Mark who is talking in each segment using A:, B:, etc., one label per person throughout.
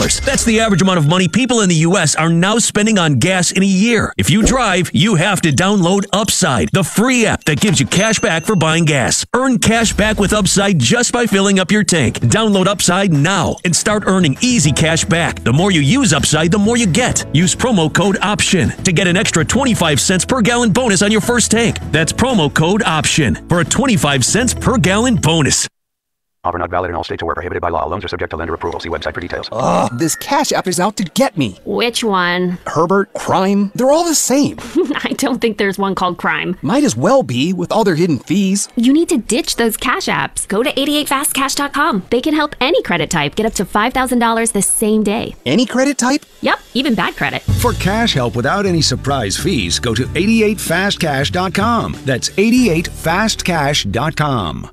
A: That's the average amount of money people in the U.S. are now spending on gas in a year. If you drive, you have to download Upside, the free app that gives you cash back for buying gas. Earn cash back with Upside just by filling up your tank. Download Upside now and start earning easy cash back. The more you use Upside, the more you get. Use promo code OPTION to get an extra 25 cents per gallon bonus on your first tank. That's promo code OPTION for a 25 cents per gallon bonus.
B: Offer not valid in all states or where prohibited by law. Loans are subject to lender approval. See website for details.
C: Ugh, this Cash App is out to get me.
D: Which one?
C: Herbert, Crime, they're all the same.
D: I don't think there's one called Crime.
C: Might as well be with all their hidden fees.
D: You need to ditch those Cash Apps. Go to 88fastcash.com. They can help any credit type get up to $5,000 the same day.
C: Any credit type?
D: Yep, even bad credit.
E: For cash help without any surprise fees, go to 88fastcash.com. That's 88fastcash.com.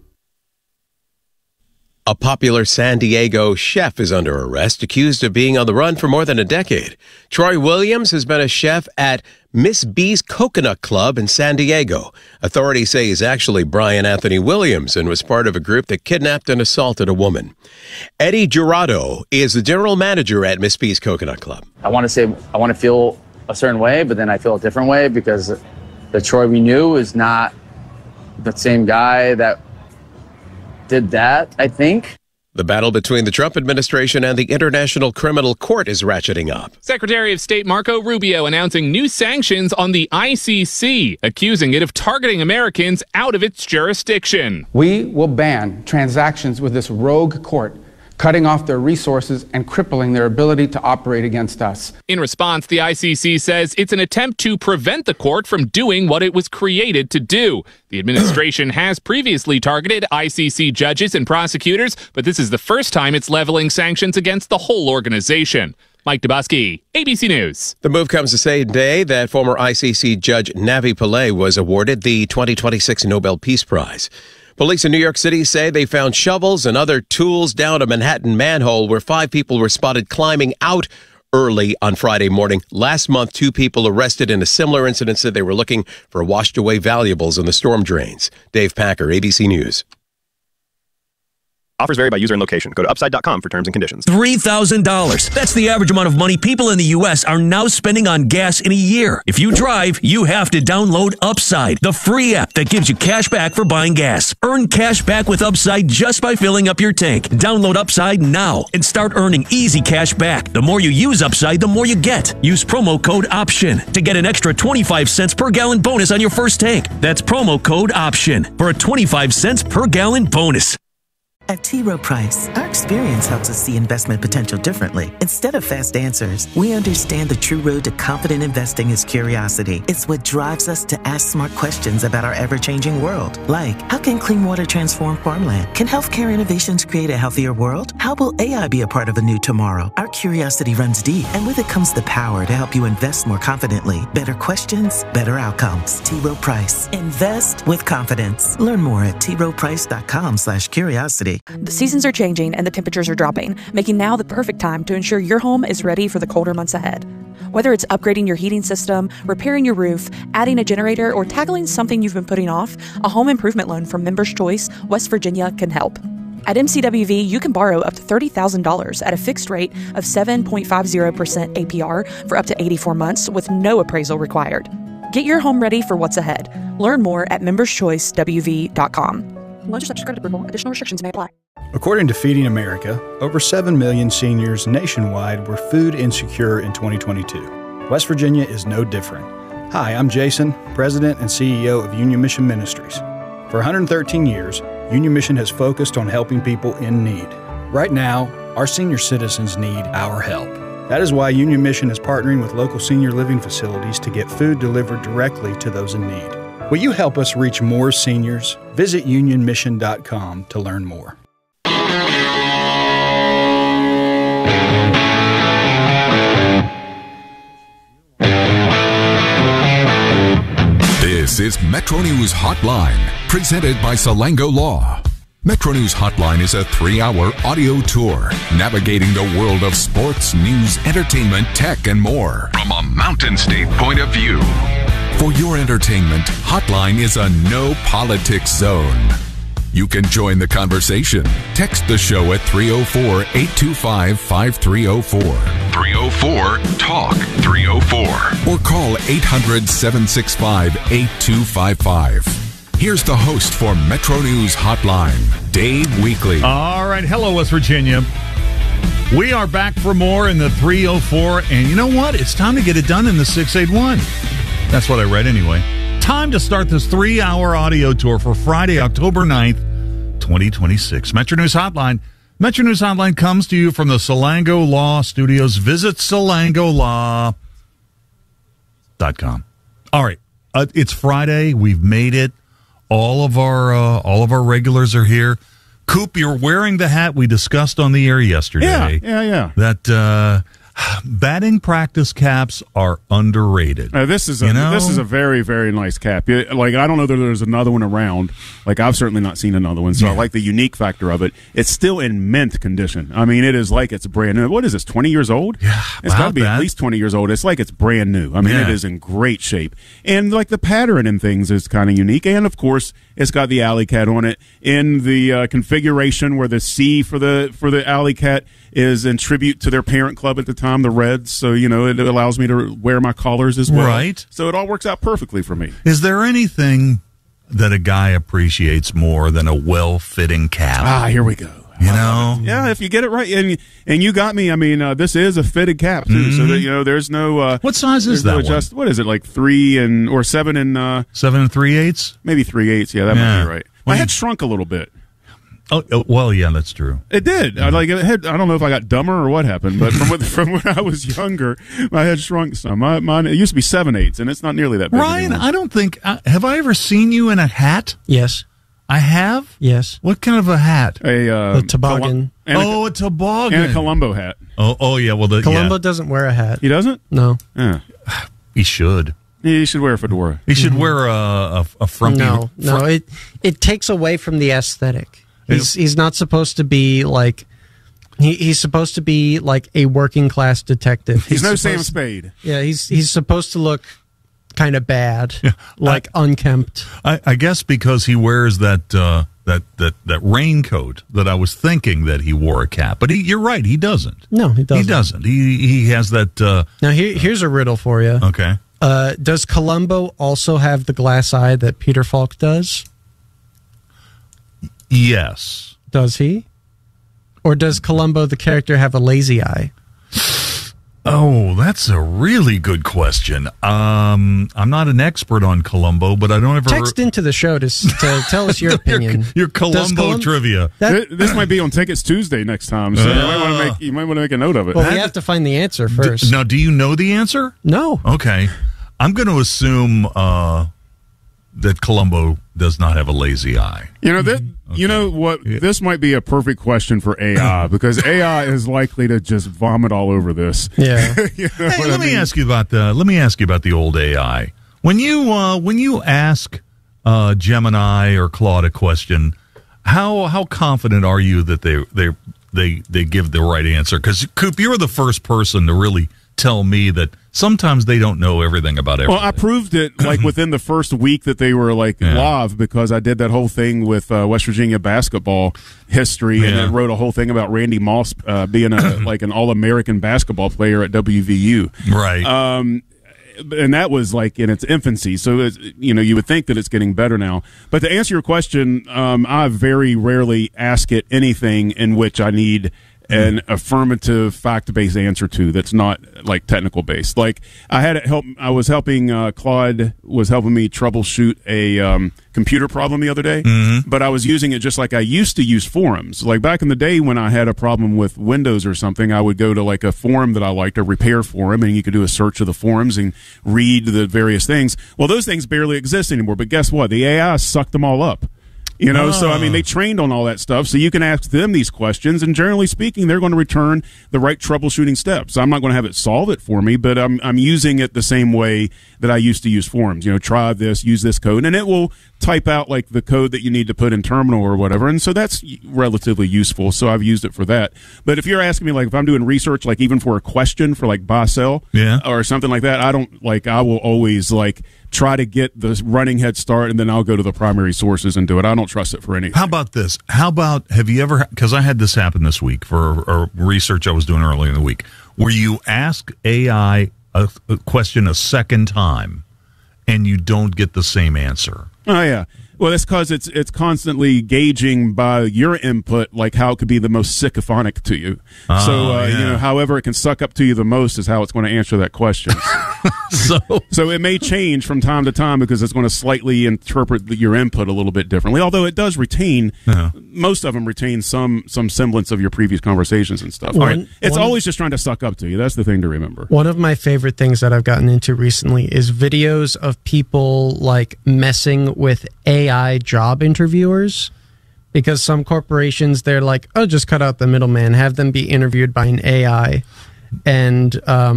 F: A popular San Diego chef is under arrest, accused of being on the run for more than a decade. Troy Williams has been a chef at Miss B's Coconut Club in San Diego. Authorities say he's actually Brian Anthony Williams and was part of a group that kidnapped and assaulted a woman. Eddie Jurado is the general manager at Miss B's Coconut Club.
G: I want to feel a certain way, but then I feel a different way because the Troy we knew is not the same guy that did that, I think.
F: The battle between the Trump administration and the International Criminal Court is ratcheting up.
H: Secretary of State Marco Rubio announcing new sanctions on the ICC, accusing it of targeting Americans out of its jurisdiction.
I: We will ban transactions with this rogue court, cutting off their resources and crippling their ability to operate against us.
H: In response, the ICC says it's an attempt to prevent the court from doing what it was created to do. The administration has previously targeted ICC judges and prosecutors, but this is the first time it's leveling sanctions against the whole organization. Mike Dubosky, ABC News.
F: The move comes the same day that former ICC Judge Navi Pillay was awarded the 2026 Nobel Peace Prize. Police in New York City say they found shovels and other tools down a Manhattan manhole where 5 people were spotted climbing out early on Friday morning. Last month, 2 people arrested in a similar incident said they were looking for washed away valuables in the storm drains. Dave Packer, ABC News.
J: Offers vary by user and location. Go to upside.com for terms and conditions.
A: $3,000. That's the average amount of money people in the U.S. are now spending on gas in a year. If you drive, you have to download Upside, the free app that gives you cash back for buying gas. Earn cash back with Upside just by filling up your tank. Download Upside now and start earning easy cash back. The more you use Upside, the more you get. Use promo code OPTION to get an extra 25 cents per gallon bonus on your first tank. That's promo code OPTION for a 25 cents per gallon bonus.
K: At T. Rowe Price, our experience helps us see investment potential differently. Instead of fast answers, we understand the true road to confident investing is curiosity. It's what drives us to ask smart questions about our ever-changing world. Like, how can clean water transform farmland? Can healthcare innovations create a healthier world? How will AI be a part of a new tomorrow? Our curiosity runs deep, and with it comes the power to help you invest more confidently. Better questions, better outcomes. T. Rowe Price. Invest with confidence. Learn more at troweprice.com/curiosity.
L: The seasons are changing and the temperatures are dropping, making now the perfect time to ensure your home is ready for the colder months ahead. Whether it's upgrading your heating system, repairing your roof, adding a generator, or tackling something you've been putting off, a home improvement loan from Members Choice, West Virginia can help. At MCWV, you can borrow up to $30,000 at a fixed rate of 7.50% APR for up to 84 months with no appraisal required. Get your home ready for what's ahead. Learn more at memberschoicewv.com. Loans are subject to credit approval. Additional restrictions may apply.
M: According to Feeding America, over 7 million seniors nationwide were food insecure in 2022. West Virginia is no different. Hi, I'm Jason, President and CEO of Union Mission Ministries. For 113 years, Union Mission has focused on helping people in need. Right now, our senior citizens need our help. That is why Union Mission is partnering with local senior living facilities to get food delivered directly to those in need. Will you help us reach more seniors? Visit unionmission.com to learn more.
N: This is Metro News Hotline, presented by Salango Law. Metro News Hotline is a 3-hour audio tour navigating the world of sports, news, entertainment, tech, and more from a Mountain State point of view. For your entertainment, Hotline is a no-politics zone. You can join the conversation. Text the show at 304-825-5304. 304-TALK-304. Or call 800-765-8255. Here's the host for Metro News Hotline, Dave Weekley.
O: All right. Hello, West Virginia. We are back for more in the 304. And you know what? It's time to get it done in the 681. That's what I read anyway. Time to start this 3-hour audio tour for Friday, October 9th, 2026. Metro News Hotline. Metro News Hotline comes to you from the Salango Law Studios. Visit salangolaw.com. All right. It's Friday. We've made it. All of our regulars are here. Coop, you're wearing the hat we discussed on the air yesterday.
P: Yeah.
O: That batting practice caps are underrated.
P: This is a very, very nice cap. Like, I don't know that there's another one around. Like, I've certainly not seen another one. So I like the unique factor of it. It's still in mint condition. I mean, it is like it's brand new. What is this, 20 years old?
O: Yeah,
P: it's got to be at least 20 years old. It's like it's brand new. I mean, it is in great shape. And like the pattern and things is kind of unique. And of course, it's got the Alley Cat on it in the configuration where the C for the Alley Cat is in tribute to their parent club at the time, the Reds. So, you know, it allows me to wear my collars as well.
O: Right.
P: So it all works out perfectly for me.
O: Is there anything that a guy appreciates more than a well-fitting cap?
P: Here we go.
O: You know?
P: Yeah, if you get it right. And you got me. I mean, this is a fitted cap, too. So, that, you know, there's no...
O: what size is that one?
P: What is it, like 3 or 7 and...
O: 7 3/8?
P: Maybe 3/8. Yeah, that might be right. My head shrunk a little bit.
O: Oh, well, yeah, that's true.
P: It did. I don't know if I got dumber or what happened, but from when I was younger, my head shrunk some. Mine, it used to be 7/8, and it's not nearly that big
O: Ryan,
P: anymore.
O: I don't think... have I ever seen you in a hat?
Q: Yes.
O: I have?
Q: Yes.
O: What kind of a hat?
Q: A toboggan.
O: A toboggan.
P: And a Columbo hat.
O: Oh yeah. Well,
Q: Columbo doesn't wear a hat.
P: He doesn't?
Q: No.
P: Yeah.
O: He should.
P: He should wear a fedora.
O: He should wear a frumpy...
Q: No. It takes away from the aesthetic. He's not supposed to be like... He's supposed to be like a working class detective.
P: He's no Sam Spade.
Q: Yeah, he's supposed to look kind of bad, like unkempt.
O: I guess because he wears that raincoat that I was thinking that he wore a cap, but you're right, he doesn't.
Q: No, he doesn't.
O: He doesn't. He has that.
Q: Now here's a riddle for you.
O: Okay.
Q: Does Columbo also have the glass eye that Peter Falk does?
O: Yes.
Q: Does he? Or does Columbo the character have a lazy eye?
O: Oh, that's a really good question. I'm not an expert on Columbo, but I don't ever...
Q: Text into the show to tell us your opinion.
O: your Columbo trivia.
P: This might be on Tickets Tuesday next time, so you might want to make a note of it.
Q: Well, we have to find the answer first.
O: Now, do you know the answer?
Q: No.
O: Okay. I'm going to assume that Columbo does not have a lazy eye.
P: You know You know what? This might be a perfect question for AI because AI is likely to just vomit all over this.
Q: Yeah.
P: You know
O: hey, let me ask you about the old AI. When you ask Gemini or Claude a question, how confident are you that they give the right answer? Because Coop, you're the first person to really tell me that sometimes they don't know everything about everything.
P: Well, I proved it like within the first week that they were live because I did that whole thing with West Virginia basketball history and then wrote a whole thing about Randy Moss being an All-American basketball player at WVU.
O: Right.
P: And that was like in its infancy. So, you would think that it's getting better now. But to answer your question, I very rarely ask it anything in which I need an affirmative fact-based answer to that's not like technical based. Like I had it help. I was helping Claude was helping me troubleshoot a computer problem the other day, but I was using it just like I used to use forums. Like back in the day when I had a problem with Windows or something, I would go to like a forum that I liked, a repair forum, and you could do a search of the forums and read the various things. Well, those things barely exist anymore. But guess what? The AI sucked them all up. So I mean, they trained on all that stuff. So you can ask them these questions, and generally speaking, they're going to return the right troubleshooting steps. I'm not going to have it solve it for me, but I'm using it the same way that I used to use forums. Try this, use this code, and it will type out like the code that you need to put in terminal or whatever. And so that's relatively useful. So I've used it for that. But if you're asking me, like, if I'm doing research, like even for a question for like buy sell, or something like that, I will always like try to get the running head start, and then I'll go to the primary sources and do it. I don't trust it for anything.
O: How about this? Have you ever, because I had this happen this week for a research I was doing earlier in the week, where you ask AI a question a second time and you don't get the same answer.
P: Oh, yeah. Well, that's because it's constantly gauging by your input, like how it could be the most sycophantic to you. However it can suck up to you the most is how it's going to answer that question. So it may change from time to time because it's going to slightly interpret your input a little bit differently. Although it does retain, most of them retain some semblance of your previous conversations and stuff. It's always just trying to suck up to you. That's the thing to remember.
Q: One of my favorite things that I've gotten into recently is videos of people like messing with AI job interviewers, because some corporations, they're like, oh, just cut out the middleman, have them be interviewed by an AI, and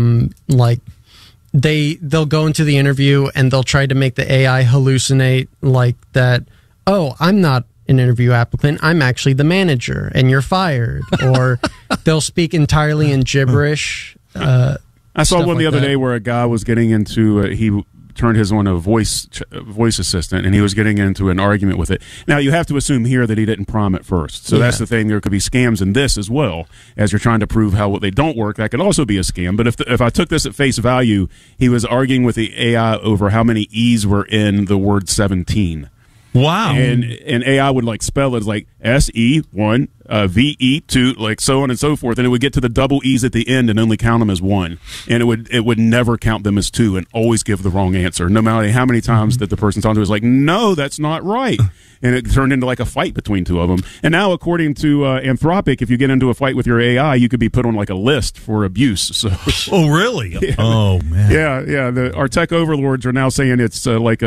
Q: they'll go into the interview and they'll try to make the AI hallucinate like that, oh, I'm not an interview applicant, I'm actually the manager and you're fired. Or they'll speak entirely in gibberish.
P: I saw one the other day where a guy was getting into he turned his on a voice assistant, and he was getting into an argument with it. Now, you have to assume here that he didn't prompt it first. So that's the thing. There could be scams in this as well, as you're trying to prove how they don't work. That could also be a scam. But if I took this at face value, he was arguing with the AI over how many E's were in the word 17.
O: Wow.
P: And AI would like spell it as like SE1, VE2, like so on and so forth, and it would get to the double E's at the end and only count them as one, and it would never count them as two and always give the wrong answer, no matter how many times that the person talking to was like, no, that's not right. And it turned into like a fight between two of them. And now, according to Anthropic, if you get into a fight with your AI, you could be put on like a list for abuse. So,
O: oh, really?
P: Yeah.
O: Oh, man.
P: Yeah. Our tech overlords are now saying it's like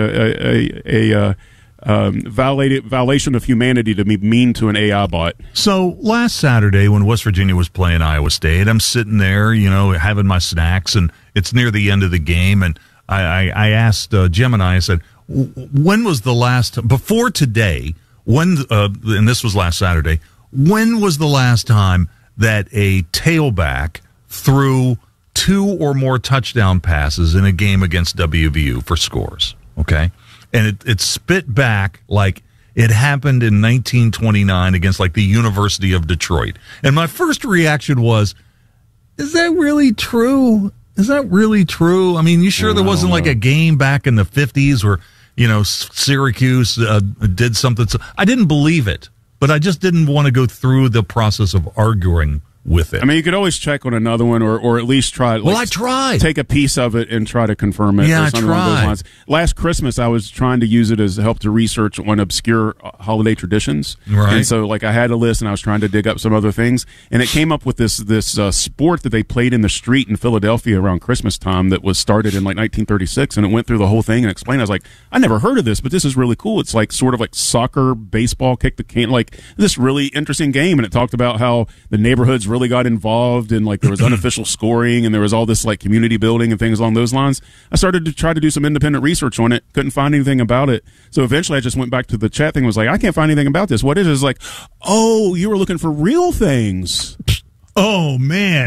P: a violation of humanity to be mean to an AI bot.
O: So last Saturday when West Virginia was playing Iowa State, I'm sitting there, having my snacks, and it's near the end of the game, and I asked Gemini, I said, when was the last, before today, and this was last Saturday, when was the last time that a tailback threw 2 or more touchdown passes in a game against WVU for scores? Okay. And it spit back like it happened in 1929 against like the University of Detroit. And my first reaction was, is that really true? Is that really true? I mean, you sure there wasn't like a game back in the 50s where, Syracuse did something? So I didn't believe it, but I just didn't want to go through the process of arguing with it.
P: I mean, you could always check on another one, or at least try.
O: Well, I tried.
P: Take a piece of it and try to confirm it.
O: Yeah,
P: or something along those lines. Last Christmas, I was trying to use it as help to research on obscure holiday traditions.
O: Right.
P: And so, I had a list, and I was trying to dig up some other things, and it came up with this sport that they played in the street in Philadelphia around Christmas time that was started in 1936, and it went through the whole thing and explained. I was like, I never heard of this, but this is really cool. It's like sort of like soccer, baseball, kick the can, like this really interesting game, and it talked about how the neighborhoods really got involved, and there was unofficial scoring, and there was all this community building and things along those lines. I started to try to do some independent research on it, couldn't find anything about it. So eventually I just went back to the chat thing and was like, I can't find anything about this. What is it? It's like, oh, you were looking for real things.
O: Oh, man.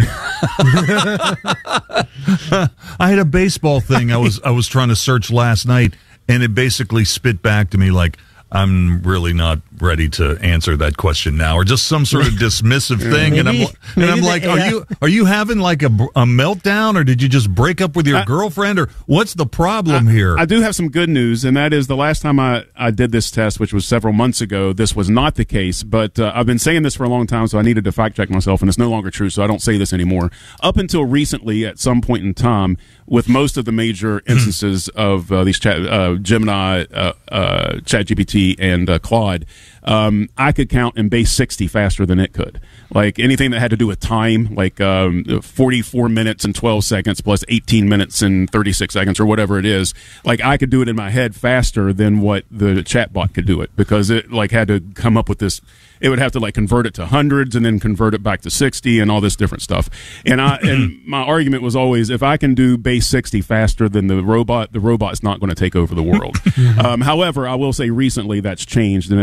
O: I had a baseball thing I was trying to search last night, and it basically spit back to me like, I'm really not ready to answer that question now, or just some sort of dismissive thing. And I'm like, are you having like a meltdown, or did you just break up with your girlfriend, or what's the problem here?
P: I do have some good news, and that is the last time I did this test, which was several months ago, this was not the case. But I've been saying this for a long time, so I needed to fact check myself, and it's no longer true, so I don't say this anymore. Up until recently, at some point in time, with most of the major instances of these Gemini, ChatGPT, and Claude, I could count in base 60 faster than it could. Like anything that had to do with time, like 44 minutes and 12 seconds plus 18 minutes and 36 seconds or whatever it is, like I could do it in my head faster than what the chatbot could do it, because it had to come up with this. It would have to convert it to hundreds and then convert it back to 60 and all this different stuff. And my argument was always, if I can do base 60 faster than the robot's not going to take over the world. However, I will say recently that's changed, and they're all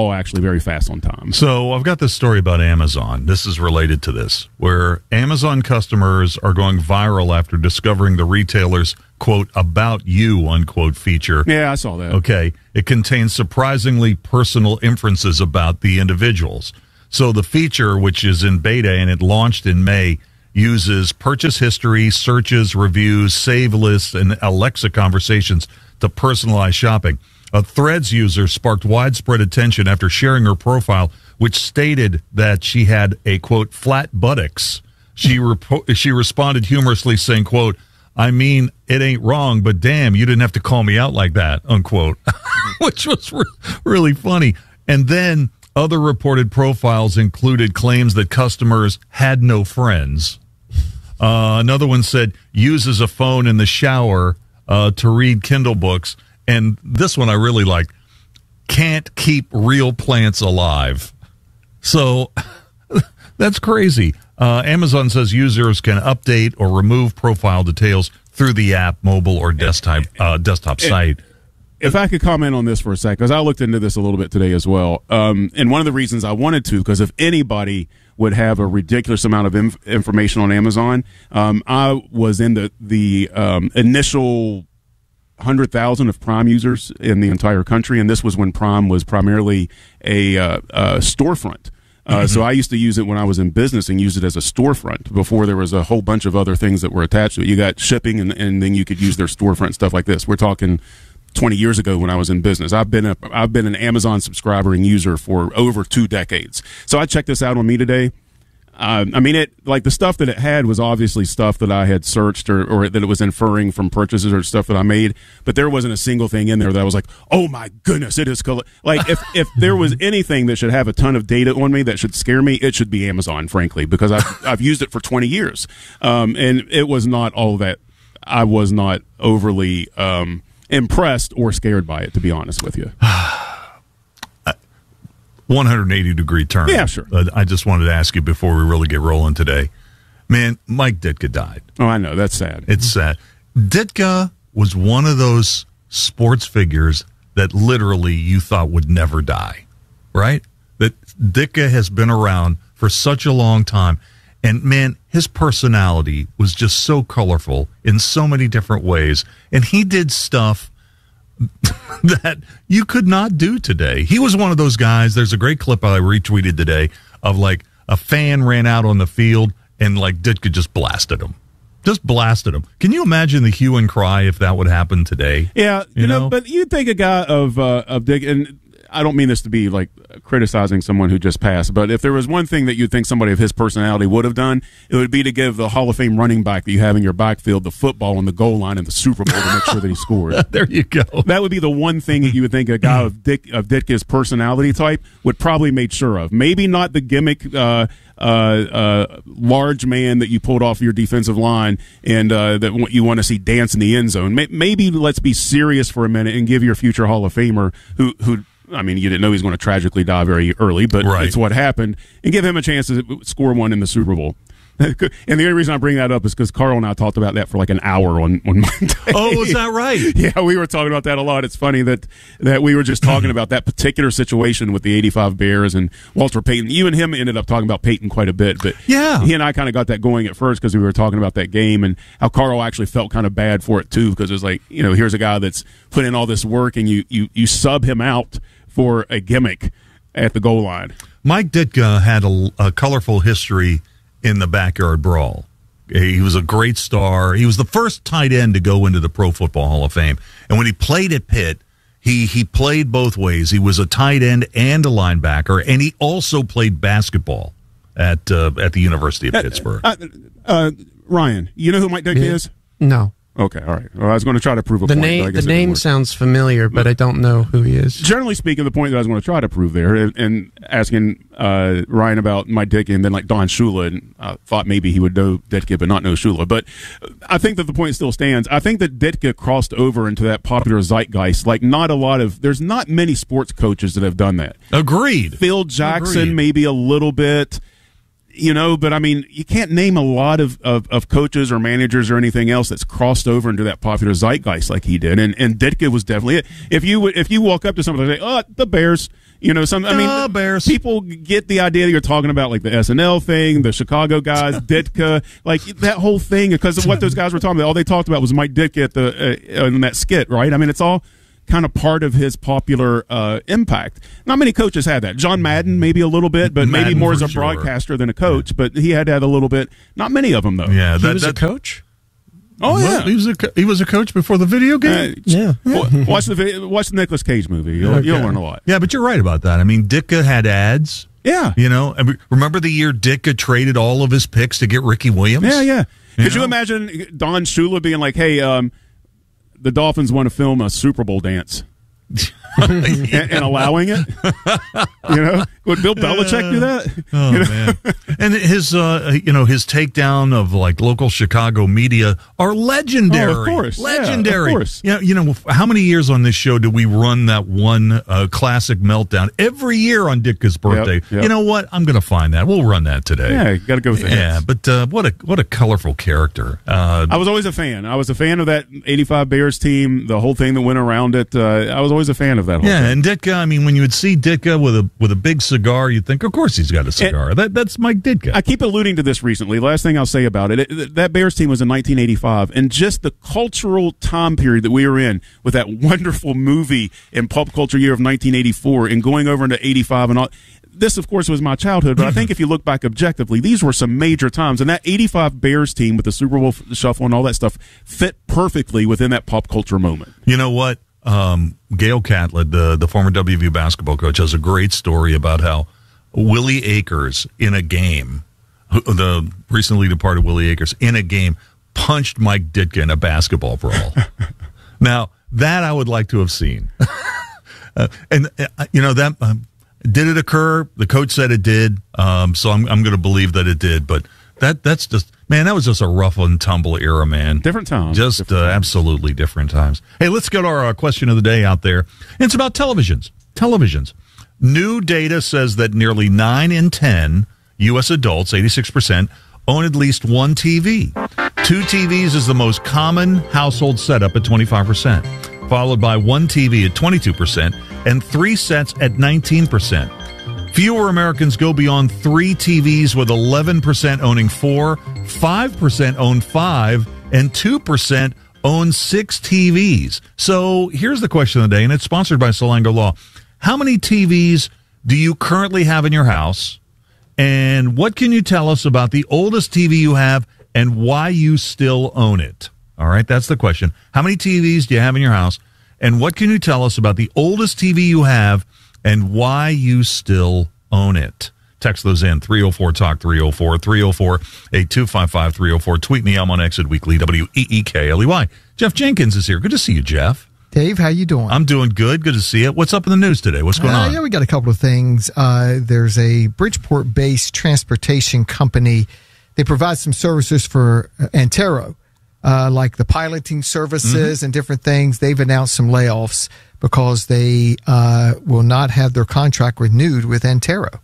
P: all actually very fast on time.
O: So I've got this story about Amazon. This is related to this, where Amazon customers are going viral after discovering the retailer's, quote, about you, unquote, feature.
P: Yeah, I saw that.
O: Okay. It contains surprisingly personal inferences about the individuals. So the feature, which is in beta and it launched in May, uses purchase history, searches, reviews, save lists, and Alexa conversations to personalize shopping. A Threads user sparked widespread attention after sharing her profile, which stated that she had a, quote, flat buttocks. She responded humorously saying, quote, I mean, it ain't wrong, but damn, you didn't have to call me out like that, unquote, which was really funny. And then other reported profiles included claims that customers had no friends. Another one said, uses a phone in the shower to read Kindle books. And this one I really like, can't keep real plants alive. So that's crazy. Amazon says users can update or remove profile details through the app, mobile, or desktop site.
P: If I could comment on this for a second, because I looked into this a little bit today as well. And one of the reasons I wanted to, because if anybody would have a ridiculous amount of information on Amazon, I was in the initial 100,000 of Prime users in the entire country, and this was when Prime was primarily a storefront. So I used to use it when I was in business and use it as a storefront before there was a whole bunch of other things that were attached to it. You got shipping, and then you could use their storefront, stuff like this. We're talking 20 years ago when I was in business. I've been an Amazon subscriber and user for over 2 decades. So I checked this out on me today. I mean, the stuff that it had was obviously stuff that I had searched or that it was inferring from purchases or stuff that I made, but there wasn't a single thing in there that I was like, oh my goodness, it is like if there was anything that should have a ton of data on me that should scare me, it should be Amazon, frankly, because I've used it for 20 years. And it was not all that. I was not overly impressed or scared by it, to be honest with you.
O: 180-degree turn.
P: Yeah, sure.
O: I just wanted to ask you before we really get rolling today. Man, Mike Ditka died.
P: Oh, I know. That's sad.
O: It's sad. Ditka was one of those sports figures that literally you thought would never die, right? That Ditka has been around for such a long time. And, man, his personality was just so colorful in so many different ways. And he did stuff that you could not do today. He was one of those guys. There's a great clip I retweeted today of like a fan ran out on the field and like Ditka just blasted him. Just blasted him. Can you imagine the hue and cry if that would happen today?
P: Yeah, you know, but you'd think a guy of Dick, and I don't mean this to be like criticizing someone who just passed, but if there was one thing that you'd think somebody of his personality would have done, it would be to give the Hall of Fame running back that you have in your backfield the football on the goal line in the Super Bowl to make sure that he scored.
O: There you go.
P: That would be the one thing that you would think a guy of Ditka's personality type would probably make sure of. Maybe not the gimmick large man that you pulled off your defensive line and that you want to see dance in the end zone. Maybe let's be serious for a minute and give your future Hall of Famer who I mean, you didn't know he was going to tragically die very early, but It's what happened, and give him a chance to score one in the Super Bowl. And the only reason I bring that up is because Carl and I talked about that for like an hour on Monday.
O: Oh, is that right?
P: Yeah, we were talking about that a lot. It's funny that we were just talking about that particular situation with the 85 Bears and Walter Payton. You and him ended up talking about Payton quite a bit, but
O: yeah,
P: he and I kind of got that going at first because we were talking about that game and how Carl actually felt kind of bad for it too, because it was like, you know, here's a guy that's put in all this work and you sub him out for a gimmick at the goal line.
O: Mike Ditka had a colorful history in the backyard brawl. He was a great star. He was the first tight end to go into the Pro Football Hall of Fame. And when he played at Pitt, he played both ways. He was a tight end and a linebacker, and he also played basketball at the University of Pittsburgh.
P: Ryan, you know who Mike Ditka is?
Q: No.
P: Okay, all right. Well, I was going to try to prove a point.
Q: The name sounds familiar, but I don't know who he is.
P: Generally speaking, the point that I was going to try to prove there, and asking Ryan about Mike Ditka and then like Don Shula, and I thought maybe he would know Ditka but not know Shula. But I think that the point still stands. I think that Ditka crossed over into that popular zeitgeist. Like there's not many sports coaches that have done that.
O: Agreed.
P: Phil Jackson, maybe a little bit. You know, but I mean, you can't name a lot of coaches or managers or anything else that's crossed over into that popular zeitgeist like he did. And Ditka was definitely it. If you walk up to somebody and say, "Oh, the Bears," You know, Bears. People get the idea that you're talking about, like the SNL thing, the Chicago guys, Ditka, like that whole thing, because of what those guys were talking about. All they talked about was Mike Ditka in that skit, right? I mean, it's all kind of part of his popular impact. Not many coaches had that. John Madden, maybe a little bit, but maybe more as a broadcaster than a coach. But he had to have a little bit. Not many of them, though.
O: Yeah,
Q: he was a coach.
O: Oh yeah, he was a coach before the video game.
P: Watch the Nicolas Cage movie. You'll learn a lot.
O: Yeah, but you're right about that. I mean, Ditka had ads.
P: Yeah,
O: you know, remember the year Ditka traded all of his picks to get Ricky Williams?
P: Yeah. Could you imagine Don Shula being like, "Hey, the Dolphins want to film a Super Bowl dance." and allowing it, you know, would Bill Belichick do that?
O: Oh man! And his, his takedown of like local Chicago media are legendary.
P: Oh, of course,
O: legendary.
P: Yeah, of course.
O: You know, how many years on this show do we run that one classic meltdown every year on Ditka's birthday?
P: Yep.
O: You know what? I'm going to find that. We'll run that today.
P: Yeah, you got to go with that.
O: Yeah, but what a colorful character.
P: I was always a fan. I was a fan of that '85 Bears team. The whole thing that went around it. I was always a fan of that whole thing.
O: And Ditka, I mean, when you would see Ditka with a big cigar, you'd think, of course he's got a cigar. That's Mike Ditka.
P: I keep alluding to this recently. Last thing I'll say about it, that Bears team was in 1985, and just the cultural time period that we were in with that wonderful movie and pop culture year of 1984 and going over into 85 and all. This, of course, was my childhood, but I think if you look back objectively, these were some major times. And that 85 Bears team with the Super Bowl shuffle and all that stuff fit perfectly within that pop culture moment.
O: You know what? Gail Catlett, the former WVU basketball coach, has a great story about how Willie Akers in a game, the recently departed Willie Akers, in a game, punched Mike Ditka in a basketball brawl. Now, that I would like to have seen. Did it occur? The coach said it did, so I'm going to believe that it did, but that's just, man, that was just a rough and tumble era, man.
P: Different times.
O: Just absolutely different times. Hey, let's get our question of the day out there. It's about televisions. New data says that nearly 9 in 10 U.S. adults, 86%, own at least one TV. 2 TVs is the most common household setup at 25%, followed by 1 TV at 22%, and 3 sets at 19%. Fewer Americans go beyond 3 TVs, with 11% owning 4, 5% own 5, and 2% own 6 TVs. So here's the question of the day, and it's sponsored by Salango Law. How many TVs do you currently have in your house, and what can you tell us about the oldest TV you have and why you still own it? All right, that's the question. How many TVs do you have in your house, and what can you tell us about the oldest TV you have and why you still own it? Text those in, 304-TALK, 304-304-8255-304. Tweet me, I'm on Exit Weekly, WEEKLEY. Jeff Jenkins is here. Good to see you, Jeff.
R: Dave, how you doing?
O: I'm doing good. Good to see you. What's up in the news today? What's going on?
R: Yeah, we got a couple of things. There's a Bridgeport-based transportation company. They provide some services for Antero, like the piloting services and different things. They've announced some layoffs because they will not have their contract renewed with Antero.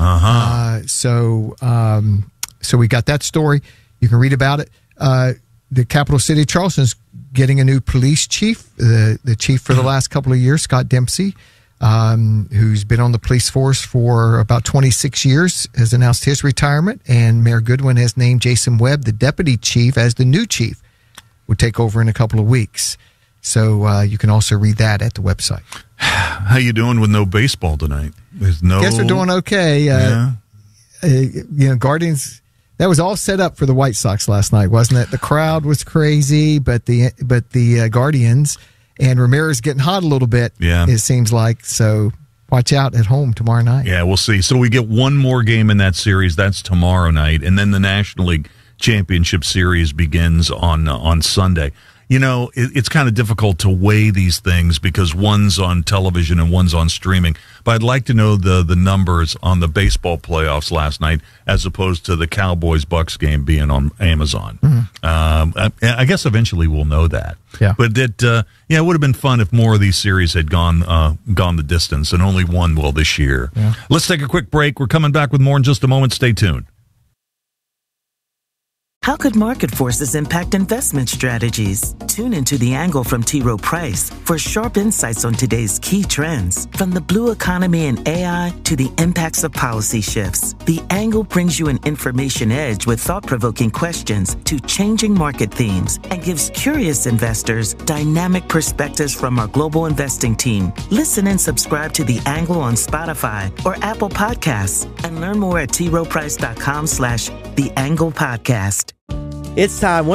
R: So we got that story. You can read about it. The capital city of Charleston is getting a new police chief. The chief for the last couple of years, Scott Dempsey, who's been on the police force for about 26 years, has announced his retirement. And Mayor Goodwin has named Jason Webb, the deputy chief, as the new chief. Will take over in a couple of weeks. So you can also read that at the website.
O: How you doing with no baseball tonight? There's no.
R: Guess we're doing okay. Guardians. That was all set up for the White Sox last night, wasn't it? The crowd was crazy, but the Guardians and Ramirez getting hot a little bit.
O: Yeah,
R: it seems like. So watch out at home tomorrow night.
O: Yeah, we'll see. So we get one more game in that series. That's tomorrow night, and then the National League Championship Series begins on Sunday. You know, it's kind of difficult to weigh these things because one's on television and one's on streaming. But I'd like to know the numbers on the baseball playoffs last night as opposed to the Cowboys-Bucks game being on Amazon. I guess eventually we'll know that.
R: Yeah.
O: But it would have been fun if more of these series had gone the distance, and only one will this year.
R: Yeah.
O: Let's take a quick break. We're coming back with more in just a moment. Stay tuned.
K: How could market forces impact investment strategies? Tune into The Angle from T. Rowe Price for sharp insights on today's key trends, from the blue economy and AI to the impacts of policy shifts. The Angle brings you an information edge with thought-provoking questions to changing market themes and gives curious investors dynamic perspectives from our global investing team. Listen and subscribe to The Angle on Spotify or Apple Podcasts and learn more at troweprice.com/The Angle Podcast.
S: It's time